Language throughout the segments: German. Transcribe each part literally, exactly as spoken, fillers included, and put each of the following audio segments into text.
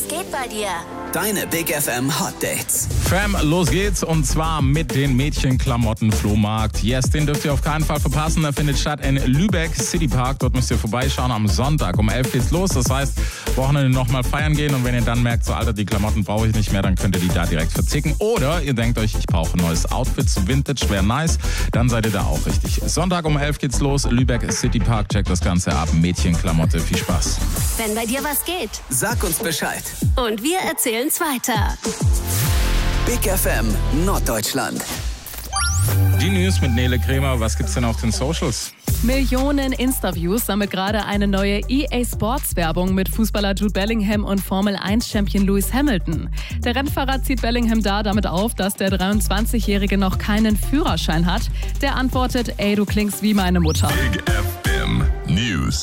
geht bei dir? Deine Big F M Hot Dates. Fam, los geht's und zwar mit den Mädchenklamotten-Flohmarkt. Yes, den dürft ihr auf keinen Fall verpassen. Der findet statt in Lübeck City Park. Dort müsst ihr vorbeischauen am Sonntag. Um elf geht's los. Das heißt, Wochenende nochmal feiern gehen und wenn ihr dann merkt, so Alter, die Klamotten brauche ich nicht mehr, dann könnt ihr die da direkt verzicken. Oder ihr denkt euch, ich brauche ein neues Outfit, so Vintage, wäre nice. Dann seid ihr da auch richtig. Sonntag um elf geht's los. Lübeck City Park. Checkt das Ganze ab. Mädchenklamotte. Viel Spaß. Wenn bei dir was geht. Sag uns Bescheid. Und wir erzählen's weiter. Big F M Norddeutschland. Die News mit Nele Kremer. Was gibt's denn auf den Socials? Millionen Insta-Views sammelt gerade eine neue E A Sports Werbung mit Fußballer Jude Bellingham und Formel eins Champion Lewis Hamilton. Der Rennfahrer zieht Bellingham da damit auf, dass der dreiundzwanzigjährige noch keinen Führerschein hat. Der antwortet, ey, du klingst wie meine Mutter. Big F M News.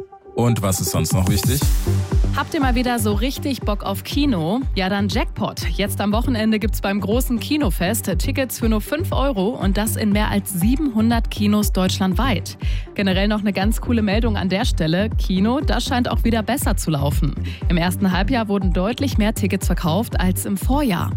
Und was ist sonst noch wichtig? Habt ihr mal wieder so richtig Bock auf Kino? Ja, dann Jackpot. Jetzt am Wochenende gibt's beim großen Kinofest Tickets für nur fünf Euro und das in mehr als siebenhundert Kinos deutschlandweit. Generell noch eine ganz coole Meldung an der Stelle. Kino, das scheint auch wieder besser zu laufen. Im ersten Halbjahr wurden deutlich mehr Tickets verkauft als im Vorjahr.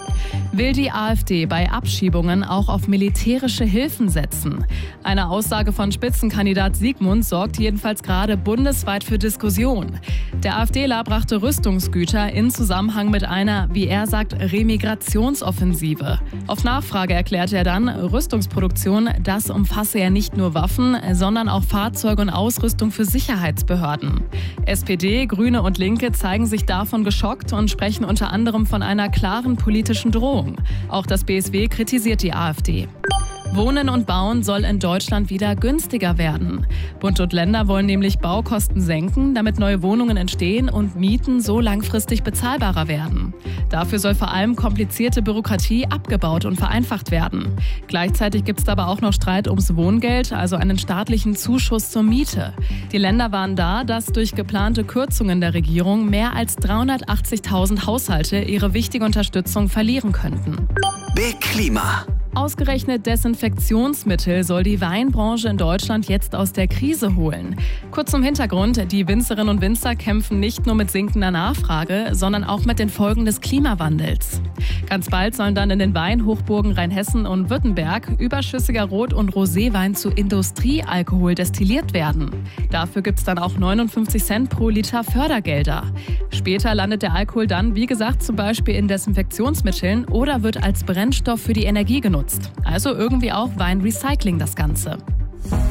Will die AfD bei Abschiebungen auch auf militärische Hilfen setzen? Eine Aussage von Spitzenkandidat Siegmund sorgt jedenfalls gerade bundesweit für Diskussion. Der AfDler brachte Rüstungsgüter in Zusammenhang mit einer, wie er sagt, Remigrationsoffensive. Auf Nachfrage erklärte er dann, Rüstungsproduktion, das umfasse ja nicht nur Waffen, sondern auch Fahrzeuge und Ausrüstung für Sicherheitsbehörden. S P D, Grüne und Linke zeigen sich davon geschockt und sprechen unter anderem von einer klaren politischen Drohung. Auch das B S W kritisiert die AfD. Wohnen und Bauen soll in Deutschland wieder günstiger werden. Bund und Länder wollen nämlich Baukosten senken, damit neue Wohnungen entstehen und Mieten so langfristig bezahlbarer werden. Dafür soll vor allem komplizierte Bürokratie abgebaut und vereinfacht werden. Gleichzeitig gibt es aber auch noch Streit ums Wohngeld, also einen staatlichen Zuschuss zur Miete. Die Länder waren da, dass durch geplante Kürzungen der Regierung mehr als dreihundertachtzigtausend Haushalte ihre wichtige Unterstützung verlieren könnten. Big Klima. Ausgerechnet Desinfektionsmittel soll die Weinbranche in Deutschland jetzt aus der Krise holen. Kurz zum Hintergrund, die Winzerinnen und Winzer kämpfen nicht nur mit sinkender Nachfrage, sondern auch mit den Folgen des Klimawandels. Ganz bald sollen dann in den Weinhochburgen Rheinhessen und Württemberg überschüssiger Rot- und Roséwein zu Industriealkohol destilliert werden. Dafür gibt es dann auch neunundfünfzig Cent pro Liter Fördergelder. Später landet der Alkohol dann, wie gesagt, zum Beispiel in Desinfektionsmitteln oder wird als Brennstoff für die Energie genutzt. Also irgendwie auch Weinrecycling das Ganze.